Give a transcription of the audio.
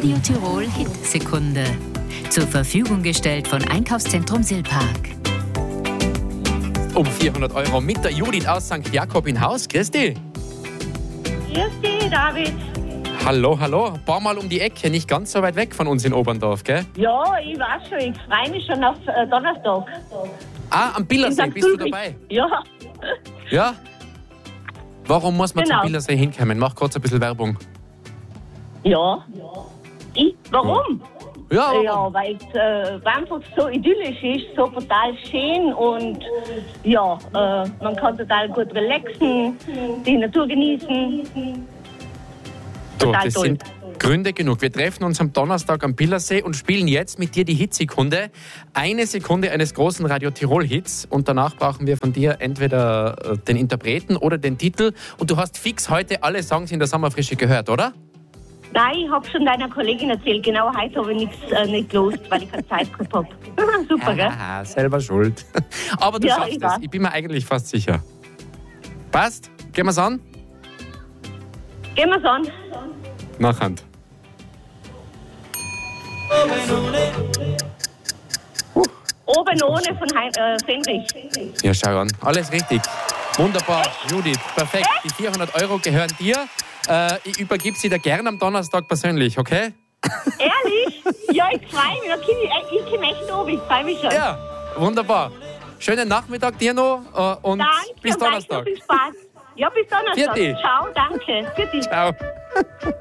Radio Tirol Hit-Sekunde. Zur Verfügung gestellt von Einkaufszentrum Silpark. Um 400 € mit der Judith aus St. Jakob in Haus. Grüß dich. Grüß dich, David. Hallo, hallo. Ein paar Mal um die Ecke, nicht ganz so weit weg von uns in Oberndorf, gell? Ja, ich weiß schon, ich freue mich schon auf Donnerstag. Ah, am Billersee In St. bist du Ulrich. dabei? Ja. Ja? Warum muss man Genau. zum Billersee hinkommen? Mach kurz ein bisschen Werbung. Ja. Warum? Ja, warum? Ja, weil es einfach so idyllisch ist, so total schön und ja, man kann total gut relaxen, die Natur genießen. So, total das toll. sind Gründe genug. Wir treffen uns am Donnerstag am Billersee und spielen jetzt mit dir die Hitsekunde. Eine Sekunde eines großen Radio Tirol Hits und danach brauchen wir von dir entweder den Interpreten oder den Titel. Und du hast fix heute alle Songs in der Sommerfrische gehört, oder? Nein, ich habe schon deiner Kollegin erzählt, genau heute habe ich nicht gelöst, weil ich keine Zeit gehabt habe. Super, gell? Ah, selber schuld. Aber du Ja, schaffst ich es. weiß. Ich bin mir eigentlich fast sicher. Passt? Gehen wir's an? Gehen wir's an. Nachhand. Oben ohne von Fenrich. Ja, schau an. Alles richtig. Wunderbar, Judith. Perfekt. Die 400 € gehören dir. Ich übergebe sie dir gerne am Donnerstag persönlich, okay? Ehrlich? Ja, ich freue mich. Ich komme echt oben, ich freue mich schon. Ja, wunderbar. Schönen Nachmittag dir noch und Danke, bis und gleich noch Donnerstag. viel Spaß. Ja, bis Donnerstag. Vierte. Ciao, danke. Für dich. Ciao.